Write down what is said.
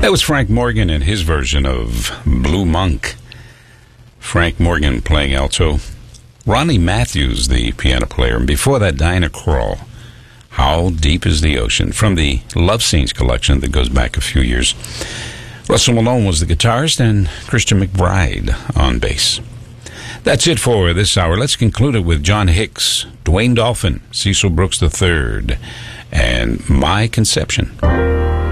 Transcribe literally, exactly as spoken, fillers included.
That was Frank Morgan and his version of Blue Monk. Frank Morgan playing alto. Ronnie Matthews, the piano player. And before that, Diana Krall. How Deep is the Ocean? From the Love Scenes collection that goes back a few years. Russell Malone was the guitarist and Christian McBride on bass. That's it for this hour. Let's conclude it with John Hicks, Dwayne Dolphin, Cecil Brooks the third, and My Conception.